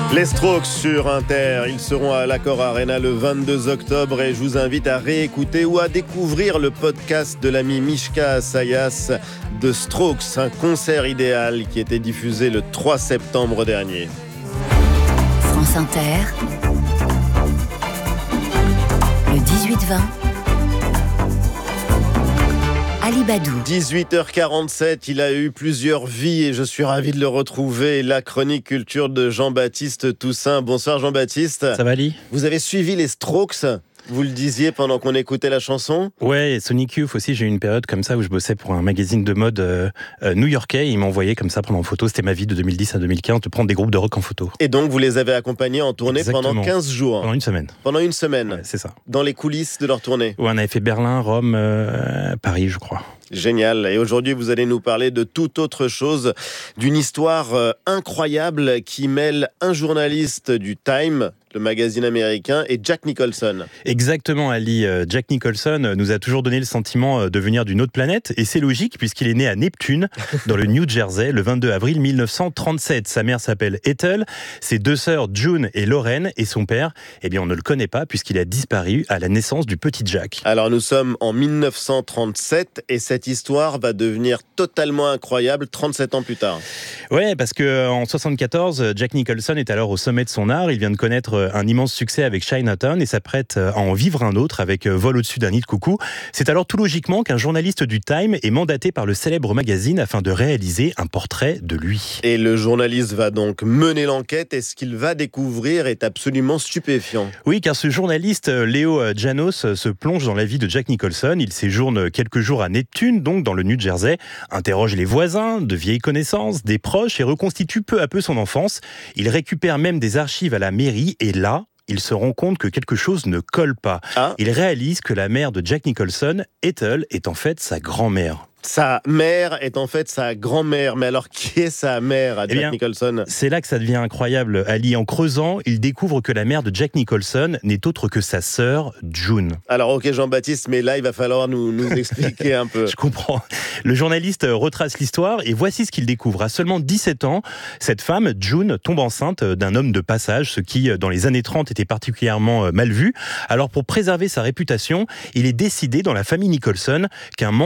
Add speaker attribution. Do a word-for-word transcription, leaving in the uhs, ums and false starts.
Speaker 1: Les Strokes sur Inter, ils seront à l'Accor Arena le vingt-deux octobre et je vous invite à réécouter ou à découvrir le podcast de l'ami Mishka Sayas de Strokes, un concert idéal qui était diffusé le trois septembre dernier.
Speaker 2: France Inter, le dix-huit vingt. Ali Badou.
Speaker 1: dix-huit heures quarante-sept, il a eu plusieurs vies et je suis ravi de le retrouver. La chronique culture de Jean-Baptiste Toussaint. Bonsoir Jean-Baptiste.
Speaker 3: Ça va Ali ?
Speaker 1: Vous avez suivi les Strokes ? Vous le disiez pendant qu'on écoutait la chanson ?
Speaker 3: Ouais, et Sonic Youth aussi, j'ai eu une période comme ça où je bossais pour un magazine de mode euh, euh, new-yorkais. Ils m'envoyaient comme ça prendre en photo, c'était ma vie de deux mille dix à deux mille quinze, de prendre des groupes de rock en photo.
Speaker 1: Et donc vous les avez accompagnés en tournée
Speaker 3: Exactement.
Speaker 1: pendant quinze jours ?
Speaker 3: Pendant une semaine.
Speaker 1: Pendant une semaine,
Speaker 3: Ouais, c'est ça.
Speaker 1: dans les coulisses de leur tournée.
Speaker 3: Ouais, on avait fait Berlin, Rome, euh, Paris, je crois.
Speaker 1: Génial. Et aujourd'hui, vous allez nous parler de toute autre chose, d'une histoire euh, incroyable qui mêle un journaliste du Time, le magazine américain, et Jack Nicholson.
Speaker 3: Exactement, Ali. Jack Nicholson nous a toujours donné le sentiment de venir d'une autre planète, et c'est logique puisqu'il est né à Neptune, dans le New Jersey, le vingt-deux avril mille neuf cent trente-sept. Sa mère s'appelle Ethel, ses deux sœurs June et Lauren, et son père, eh bien, on ne le connaît pas puisqu'il a disparu à la naissance du petit Jack.
Speaker 1: Alors nous sommes en mille neuf cent trente-sept et cette histoire va devenir totalement incroyable trente-sept ans plus tard.
Speaker 3: Ouais, parce que en soixante-quatorze, Jack Nicholson est alors au sommet de son art. Il vient de connaître un immense succès avec Chinatown et s'apprête à en vivre un autre avec Vol au-dessus d'un nid de coucou. C'est alors tout logiquement qu'un journaliste du Time est mandaté par le célèbre magazine afin de réaliser un portrait de lui.
Speaker 1: Et le journaliste va donc mener l'enquête et ce qu'il va découvrir est absolument stupéfiant.
Speaker 3: Oui, car ce journaliste, Léo Janos, se plonge dans la vie de Jack Nicholson. Il séjourne quelques jours à Neptune, donc dans le New Jersey, interroge les voisins, de vieilles connaissances, des proches et reconstitue peu à peu son enfance. Il récupère même des archives à la mairie et là, il se rend compte que quelque chose ne colle pas.
Speaker 1: Ah.
Speaker 3: Il réalise que la mère de Jack Nicholson, Ethel, est en fait sa grand-mère.
Speaker 1: Sa mère est en fait sa grand-mère. Mais alors, qui est sa mère à Jack
Speaker 3: Eh bien,
Speaker 1: Nicholson ?
Speaker 3: C'est là que ça devient incroyable, Ali. En creusant, il découvre que la mère de Jack Nicholson n'est autre que sa sœur, June.
Speaker 1: Alors, ok Jean-Baptiste, mais là, il va falloir nous, nous expliquer un peu.
Speaker 3: Je comprends. Le journaliste retrace l'histoire et voici ce qu'il découvre. À seulement dix-sept ans, cette femme, June, tombe enceinte d'un homme de passage, ce qui, dans les années trente, était particulièrement mal vu. Alors, pour préserver sa réputation, il est décidé dans la famille Nicholson qu'un